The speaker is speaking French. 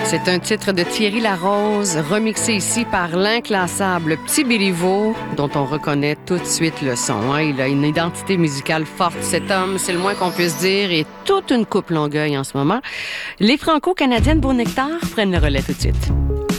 C'est un titre de Thierry Larose, remixé ici par l'inclassable Petit Béliveau, dont on reconnaît tout de suite le son. Il a une identité musicale forte, cet homme, c'est le moins qu'on puisse dire, et toute une coupe Longueuil en ce moment. Les Franco-Canadiennes Beau Nectar prennent le relais tout de suite.